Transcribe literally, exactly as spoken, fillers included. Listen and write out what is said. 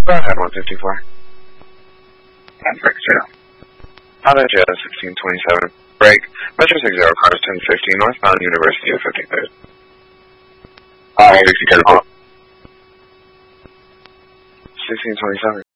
Go ahead, one fifty-four. Traffic zero. Honda Jazz sixteen twenty-seven. Break. Metro six zero, cars ten fifty, northbound University of fifty-third. Uh, sixty ten. sixteen twenty-seven.